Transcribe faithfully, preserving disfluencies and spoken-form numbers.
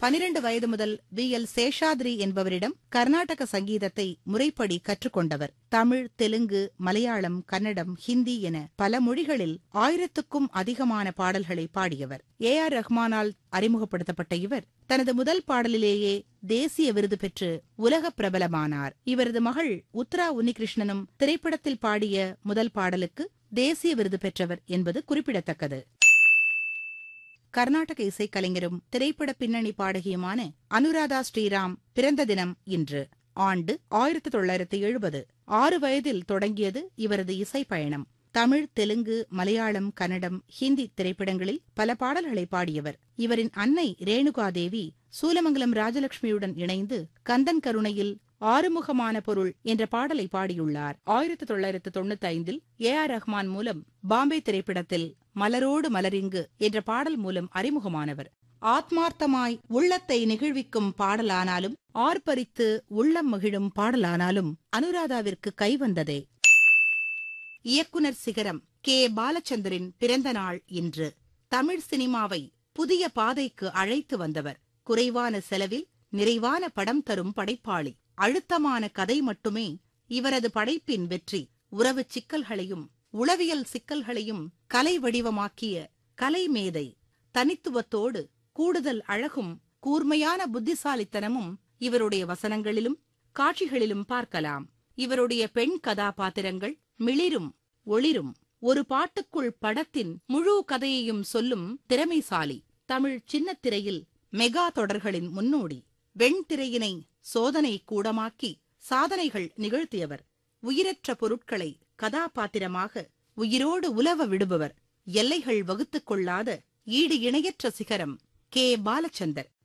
பனிரண்டு வயது முதல் வி எல் சேஷாத்ரி என்பவரிடம் கர்நாடக சங்கீதத்தை முறைப்படி கற்றுக்கொண்டவர். தமிழ், தெலுங்கு, மலையாளம், கன்னடம், ஹிந்தி என பல மொழிகளில் ஆயிரத்துக்கும் அதிகமான பாடல்களை பாடியவர். ஏ ஆர் ரஹ்மானால் அறிமுகப்படுத்தப்பட்ட இவர் தனது முதல் பாடலிலேயே தேசிய விருது பெற்று உலக பிரபலமானார். இவரது மகள் உத்ரா உன்னிகிருஷ்ணனும் திரைப்படத்தில் பாடிய முதல் பாடலுக்கு தேசிய விருது பெற்றவர் என்பது குறிப்பிடத்தக்கது. கர்நாடக இசைக்கலைஞரும் திரைப்பட பின்னணி பாடகியுமான அனுராதா ஸ்ரீராம் பிறந்த தினம் இன்று. ஆண்டு ஆயிரத்தி தொள்ளாயிரத்தி எழுபது. ஆறு வயதில் தொடங்கியது இவரது இசை பயணம். தமிழ், தெலுங்கு, மலையாளம், கன்னடம், ஹிந்தி திரைப்படங்களில் பல பாடல்களை பாடியவர். இவரின் அன்னை ரேணுகாதேவி சூலமங்கலம் ராஜலட்சுமியுடன் இணைந்து கந்தன் கருணையில் ஆறுமுகமான பொருள் என்ற பாடலை பாடியுள்ளார். ஆயிரத்தி தொள்ளாயிரத்து தொண்ணூத்தி ஐந்தில் ஏ ஆர் ரஹ்மான் மூலம் பாம்பே திரைப்படத்தில் மலரோடு மலரிங்கு என்ற பாடல் மூலம் அறிமுகமானவர். ஆத்மார்த்தமாய் உள்ளத்தை நெகிழ்விக்கும் பாடலானாலும் ஆர்ப்பரித்து உள்ளம் மகிழும் பாடலானாலும் அனுராதாவிற்கு கைவந்ததே. இயக்குனர் சிகரம் கே பாலச்சந்தரின் பிறந்த நாள் இன்று. தமிழ் சினிமாவை புதிய பாதைக்கு அழைத்து வந்தவர். குறைவான செலவில் நிறைவான படம் தரும் படைப்பாளி. அழுத்தமான கதை மட்டுமே இவரது படைப்பின் வெற்றி. உறவு சிக்கல்களையும் உளவியல் சிக்கல்களையும் கலை வடிவமாக்கிய கலைமேதை. தனித்துவத்தோடு கூடுதல் அழகும் கூர்மையான புத்திசாலித்தனமும் இவருடைய வசனங்களிலும் காட்சிகளிலும் பார்க்கலாம். இவருடைய பெண் கதாபாத்திரங்கள் மிளிரும் ஒளிரும். ஒரு பாட்டுக்குள் படத்தின் முழு கதையையும் சொல்லும் திறமைசாலி. தமிழ் சின்னத்திரையில் மெகா தொடர்களின் முன்னோடி. வெண்திரையினை சோதனை கூடமாக்கி சாதனைகள் நிகழ்த்தியவர். உயிரற்ற பொருட்களை கதாபாத்திரமாக உயிரோடு உலவ விடுபவர். எல்லைகள் வகுத்துக் கொள்ளாத ஈடு இணையற்ற சிகரம் கே பாலச்சந்தர்.